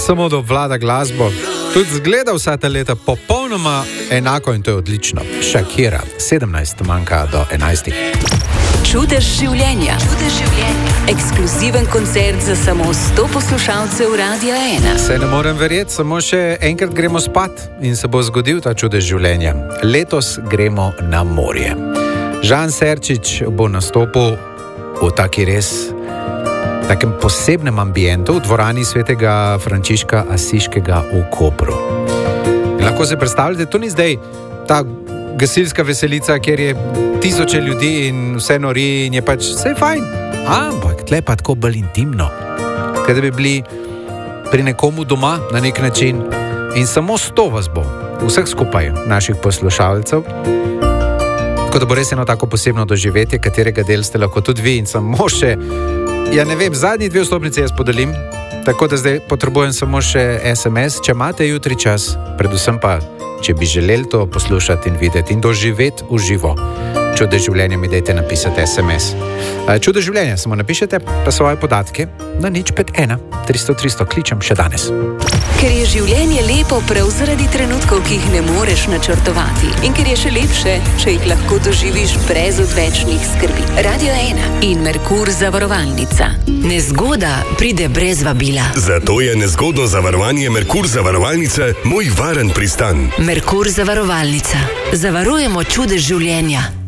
Samo da obvlada glasbo. Tudi zgleda vsa ta leta popolnoma enako in to je odlično. Shakira, 17 manjka do 11. Čudež življenja. Ekskluziven koncert za samo 100 poslušalcev Radia 1. Se ne morem verjeti, samo še enkrat gremo spat in se bo zgodil ta čudež življenja. Letos gremo na morje. Žan Serčič bo nastopil v takem posebnem ambientu v dvorani svetega Frančiška Asiškega v Kopru. In lahko se predstavljate, to ni zdaj ta gasilska veselica, kjer je tisoče ljudi in vse nori in je pač vse fajn. Ampak tle pa tako bolj intimno, kaj da bi bili pri nekomu doma na nek način in samo 100 vas bo, vseh skupaj naših poslušalcev. Tako da bo res eno tako posebno doživetje, katerega del ste lahko tudi vi in samo še, ja ne vem, zadnji 2 vstopnice jaz podelim, tako da zdaj potrebujem samo še SMS, če imate jutri čas, predvsem pa, če bi želeli to poslušati in videti in doživeti v živo. Čudež življenja mi dajte napisati SMS. Čudež življenja samo napišete pa svoje podatke na 051 300 300, kličem še danes. Ker je življenje lepo prav zaradi trenutkov, ki jih ne moreš načrtovati in ker je še lepše, če jih lahko doživiš brez odvečnih skrbi. Radio 1 in Merkur zavarovalnica. Nezgoda pride brez vabila. Zato je nezgodno zavarovanje Merkur zavarovalnice moj varen pristan. Merkur zavarovalnica. Zavarujemo čudež življenja.